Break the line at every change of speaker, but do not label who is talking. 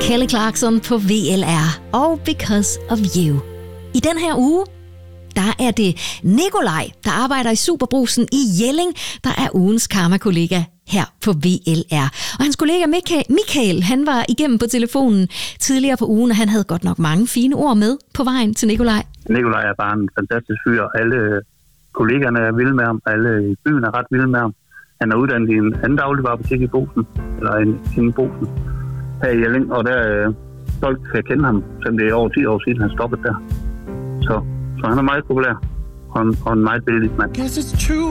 Kelly Clarkson på VLR og Because of You. I den her uge, der er det Nikolaj, der arbejder i Superbrugsen i Jelling, der er ugens karma-kollega her på VLR. Og hans kollega Michael, han var igennem på telefonen tidligere på ugen, og han havde godt nok mange fine ord med på vejen til Nikolaj.
Nikolaj er bare en fantastisk fyr. Alle kollegerne er vilde med ham. Alle i byen er ret vilde med ham. Han er uddannet i en anden dagligvarebutik i Brugsen, eller i Brugsen her i Jelling, og der folk kan kende ham, selvom det er over 10 år siden, han stoppede der. Så han er meget populær, og en meget billig mand.